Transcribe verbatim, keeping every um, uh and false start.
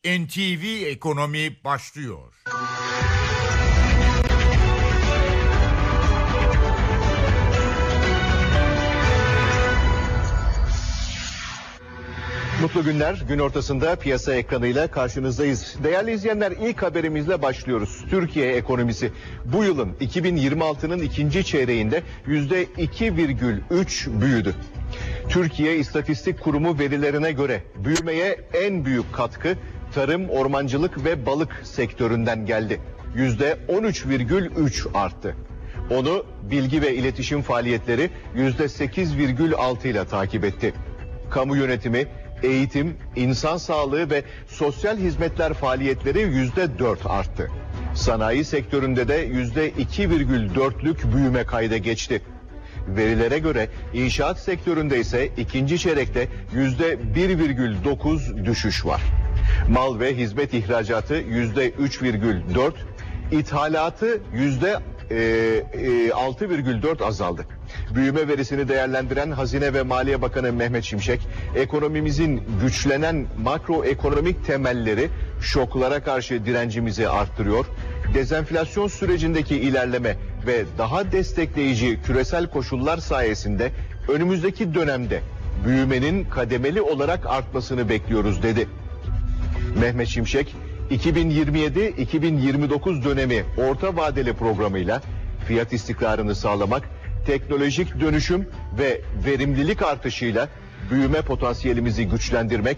N T V Ekonomi başlıyor. Mutlu günler. Gün ortasında piyasa ekranıyla karşınızdayız. Değerli izleyenler, ilk haberimizle başlıyoruz. Türkiye ekonomisi bu yılın iki bin yirmi altının ikinci çeyreğinde yüzde iki virgül üç büyüdü. Türkiye İstatistik Kurumu verilerine göre büyümeye en büyük katkı tarım, ormancılık ve balık sektöründen geldi. yüzde on üç virgül üç arttı. Onu bilgi ve iletişim faaliyetleri yüzde sekiz virgül altı ile takip etti. Kamu yönetimi, eğitim, insan sağlığı ve sosyal hizmetler faaliyetleri yüzde dört arttı. Sanayi sektöründe de yüzde iki virgül dörtlük büyüme kayda geçti. Verilere göre inşaat sektöründe ise ikinci çeyrekte yüzde bir virgül dokuz düşüş var. Mal ve hizmet ihracatı yüzde üç virgül dört, ithalatı yüzde altı virgül dört azaldı. Büyüme verisini değerlendiren Hazine ve Maliye Bakanı Mehmet Şimşek, ekonomimizin güçlenen makroekonomik temelleri şoklara karşı direncimizi arttırıyor, dezenflasyon sürecindeki ilerleme ve daha destekleyici küresel koşullar sayesinde önümüzdeki dönemde büyümenin kademeli olarak artmasını bekliyoruz dedi. Mehmet Şimşek, iki bin yirmi yedi iki bin yirmi dokuz dönemi orta vadeli programıyla fiyat istikrarını sağlamak, teknolojik dönüşüm ve verimlilik artışıyla büyüme potansiyelimizi güçlendirmek